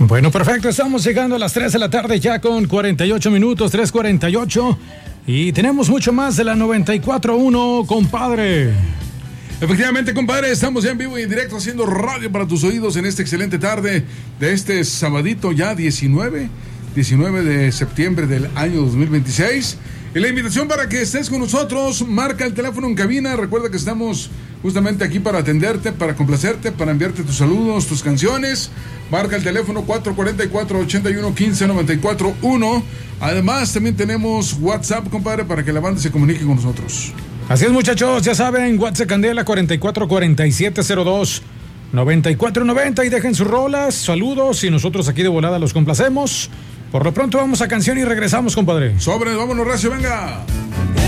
Bueno, perfecto, estamos llegando a las 3 de la tarde ya con 48 minutos, 3:48. Y tenemos mucho más de la 94.1, compadre. Efectivamente, compadre, estamos ya en vivo y en directo haciendo radio para tus oídos en esta excelente tarde de este sabadito ya 19 de septiembre del año 2026. Y la invitación para que estés con nosotros, marca el teléfono en cabina. Recuerda que estamos justamente aquí para atenderte, para complacerte, para enviarte tus saludos, tus canciones. Marca el teléfono 444-8115-941. Además, también tenemos WhatsApp, compadre, para que la banda se comunique con nosotros. Así es, muchachos, ya saben, WhatsApp Candela 444702-9490 y dejen sus rolas, saludos y nosotros aquí de volada los complacemos. Por lo pronto vamos a canción y regresamos, compadre. Sobre, vámonos, Racio, venga.